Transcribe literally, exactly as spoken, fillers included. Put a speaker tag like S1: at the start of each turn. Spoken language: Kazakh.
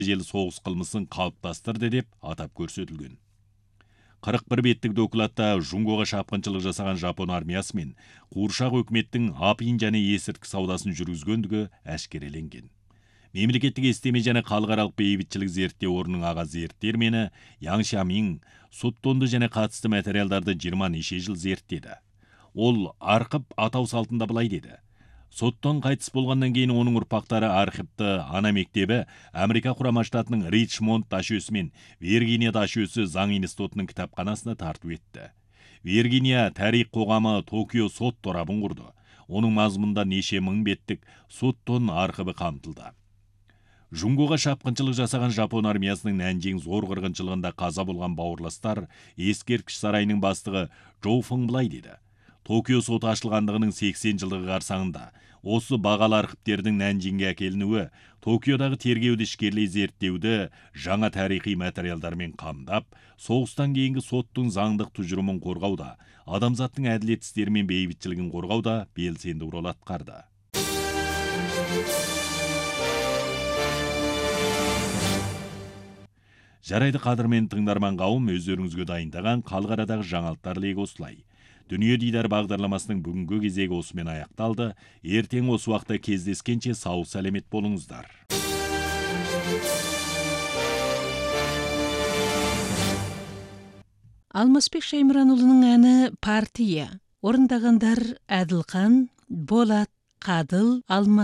S1: жел соғыс қылмысын қалыптастырды деп атап көрсетілген. қырық бір беттік докладта Жунгоға шапқыншылық жасаған Жапон армиясы мен қуыршақ өкіметтің апиын және есірткі саудасын жүргізгендігі әшкереленген. Мемлекеттік естеме және халықаралық бейбітшілік зерттеу орнының аға зерттемені Яң Шамин соттонды және қатысты материалдарды жиырма неше жыл зерттеді. Ол арқып атау салтында былай деді: соттан қайтыс болғаннан кейін оның ұрпақтары архивті ана мектебі Америка құрама штатының Ричмонд дашөсі мен Виргиния дашөсі заң институтының кітапханасына тарту етті. Виргиния тарих қоғамы Токио сот торабын құрды. Оның мазмұнда неше мың беттік соттон архиві қамтылды. Жунгоға шапқыншылық жасаған Жапон армиясының Нанжин зор қырғыншылығында қаза болған бауырластар ескерткіш сарайының бастығы Жоу Фың былай деді: Токио соты ашылғандығының сексен жылдығы қарсаңында осы бағалы архивтердің Нанжинге әкелінуі Токиодағы тергеуді ішкерлей зерттеуді жаңа тарихи материалдармен қамдап, соғыстан кейінгі соттың заңдық тұжырымын қорғауда, адамзаттың әділет істері мен бейбітшілігін қорғауда белсенді рөл атқарды. Жарайды қадірмен тыңдарман қауым, өздеріңізге дайындаған қалғарадағы жаңалықтар легі осылай. Дүние дидар бағдарламасының бүгінгі кезегі осымен аяқталды. Ертең осы уақытта кездескенше сау сәлемет болыңыздар.
S2: Алмасбек Шаймыранұлының әні «Партия». Орындағандар Әділхан, Болат, Қадыл, Алмас